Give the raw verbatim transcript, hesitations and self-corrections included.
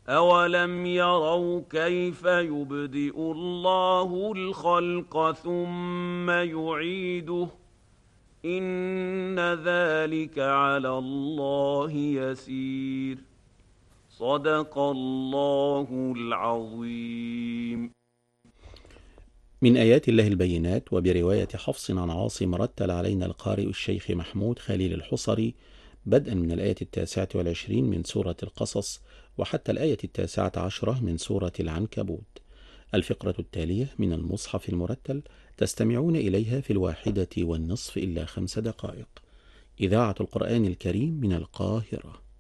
أولم يروا كيف يبدئ الله الخلق ثم يعيده إن ذلك على الله يسير. صدق الله العظيم. من آيات الله البينات. وبرواية حفص عن عاصم رتل علينا القارئ الشيخ محمود خليل الحصري بدءا من الآية التاسعة والعشرين من سورة القصص وحتى الآية التاسعة عشرة من سورة العنكبوت. الفقرة التالية من المصحف المرتل تستمعون إليها في الواحدة والنصف إلا خمس دقائق. إذاعة القرآن الكريم من القاهرة.